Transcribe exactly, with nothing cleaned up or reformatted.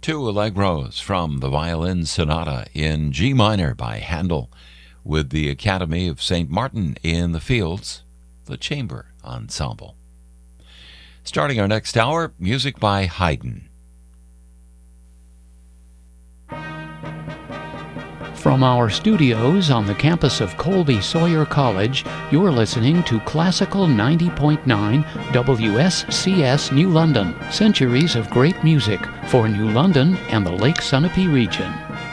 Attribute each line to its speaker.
Speaker 1: Two allegros from the Violin Sonata in G minor by Handel, with the Academy of Saint Martin in the Fields, the Chamber Ensemble. Starting our next hour, music by Haydn.
Speaker 2: From our studios on the campus of Colby Sawyer College, you're listening to Classical ninety point nine W S C S New London, centuries of great music for New London and the Lake Sunapee region.